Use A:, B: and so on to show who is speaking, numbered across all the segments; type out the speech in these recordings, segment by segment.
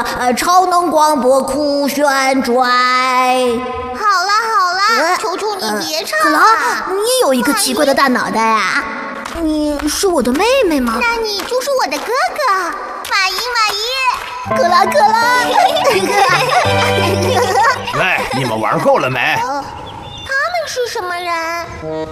A: 超能广播酷旋拽。
B: 好啦，求求你别唱了。
A: 可拉，你也有一个奇怪的大脑袋啊！你是我的妹妹吗？
B: 那你就是我的哥哥，马伊。
A: 可拉。
C: 喂，你们玩够了没？
B: 他们是什么人？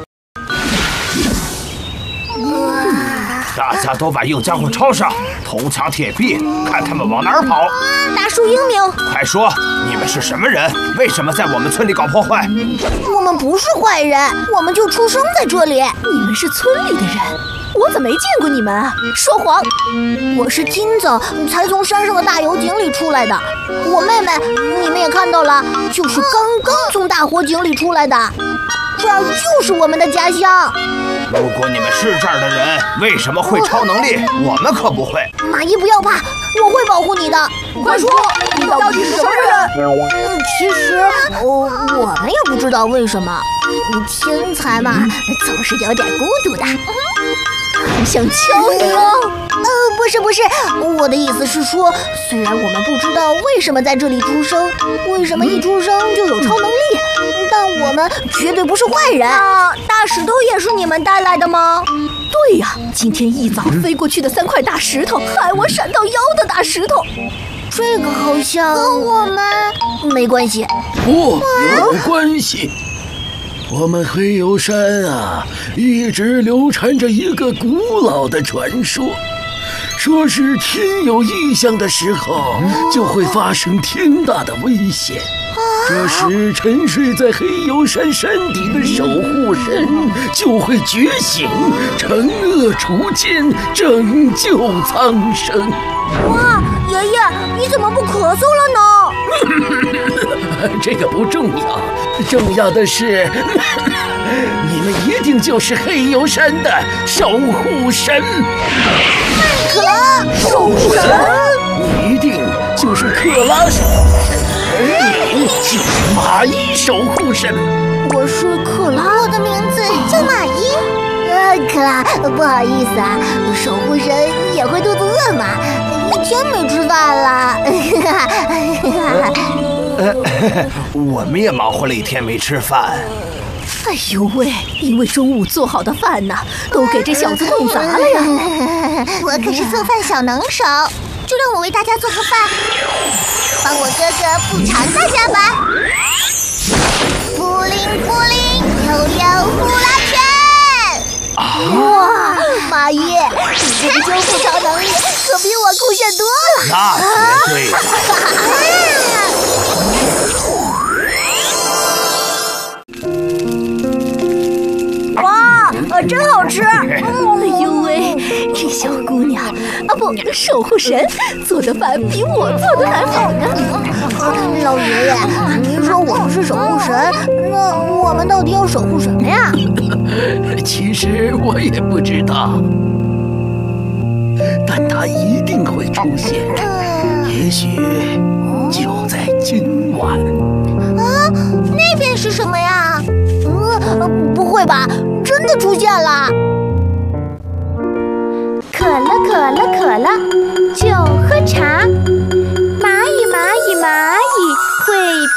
C: 大家都把硬家伙抄上，铜墙铁壁，看他们往哪儿跑！
A: 大树英明，
C: 快说，你们是什么人？为什么在我们村里搞破坏？
A: 我们不是坏人，我们就出生在这里。
D: 你们是村里的人，我怎么没见过你们啊？
A: 说谎！我是今早才从山上的大油井里出来的。我妹妹，你们也看到了，就是刚刚从大火井里出来的。这儿就是我们的家乡。
C: 如果你们是这儿的人，为什么会超能力？我们可不会。
A: 马伊，不要怕，我会保护你的。
D: 快说，你到底是什么人？
A: 其实，我们也不知道为什么。天才嘛，总是有点孤独的。
D: 想敲你哦？
A: 不是，我的意思是说，虽然我们不知道为什么在这里出生，为什么一出生就有超能力，但我们绝对不是坏人。大石头也是你们带来的吗？
D: 对呀，今天一早飞过去的3块大石头，害我闪到腰的大石头。
A: 这个好像
B: 跟我们
A: 没关系。
E: 不，有关系。我们黑油山啊，一直流传着一个古老的传说，说是天有异象的时候，就会发生天大的危险。这时，沉睡在黑油山山底的守护神就会觉醒，惩恶除奸，拯救苍生。
A: 哇，爷爷，你怎么不咳嗽了呢？
E: 这个不重要，重要的是，你们一定就是黑油山的守护神。
A: 克拉，
D: 守护神，
E: 你一定就是克拉守护神，而你就是马伊守护神。
A: 我是克拉，
B: 我的名字叫马伊。
A: 克拉，不好意思啊，守护神也会肚子饿嘛，一天没吃饭了。
C: 我们也忙活了一天没吃饭。
D: 哎呦喂，因为中午做好的饭呢，都给这小子弄砸了呀！
B: 我可是做饭小能手，就让我为大家做个饭，帮我哥哥补偿大家吧。布灵布灵，悠悠呼啦圈。
A: 哇，马伊，你这个修复超能力可比我酷炫多了。
C: 那绝对。
A: 哇，真好吃！
D: 哎呦喂，这小姑娘啊不，守护神做的饭比我做的还好呢。
A: 老爷爷，您说我们是守护神，那我们到底要守护什么呀？
E: 其实我也不知道，但它一定会出现，也许就在今晚。
B: 啊，那边是什么呀？
A: 不会吧，真的出现了！
D: 可乐，